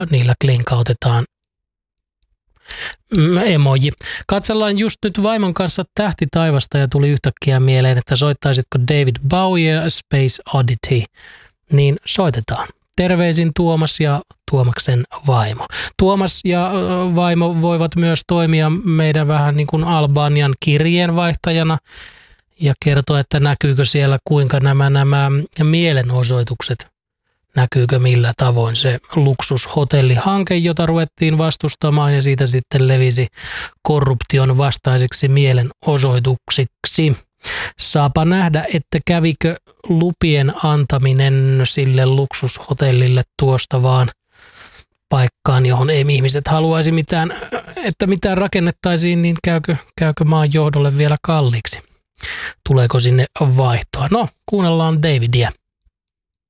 niillä klinkautetaan emoji. Katsellaan just nyt vaimon kanssa Tähti taivasta ja tuli yhtäkkiä mieleen, että soittaisitko David Bowie Space Oddity. Niin soitetaan. Terveisin Tuomas ja Tuomaksen vaimo. Tuomas ja vaimo voivat myös toimia meidän vähän niin kuin Albanian kirjeenvaihtajana ja kertoa, että näkyykö siellä kuinka nämä mielenosoitukset, näkyykö millä tavoin se luksushotellihanke, jota ruvettiin vastustamaan ja siitä sitten levisi korruption vastaisiksi mielenosoituksiksi. Saapa nähdä, että kävikö lupien antaminen sille luksushotellille tuosta vaan paikkaan, johon ei ihmiset haluaisi että mitään rakennettaisiin, niin käykö maan johdolle vielä kalliiksi? Tuleeko sinne vaihtoa? No, kuunnellaan Davidia.